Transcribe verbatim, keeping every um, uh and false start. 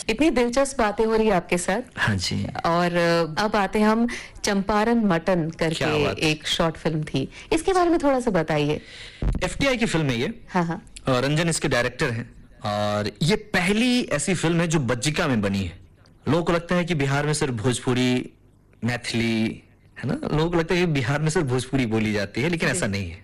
इतनी दिलचस्प बातें हो रही है आपके साथ। हाँ जी। और अब आते हैं हम, चंपारण मटन करके एक शॉर्ट फिल्म थी, इसके बारे में थोड़ा सा बताइए। एफटीआई की फिल्म है ये। हाँ हाँ। रंजन इसके डायरेक्टर हैं और ये पहली ऐसी फिल्म है जो बज्जिका में बनी है। लोगों को लगता है कि बिहार में सिर्फ भोजपुरी, मैथिली, है ना, लोगों को लगता है कि बिहार में सिर्फ भोजपुरी बोली जाती है, लेकिन ऐसा नहीं है।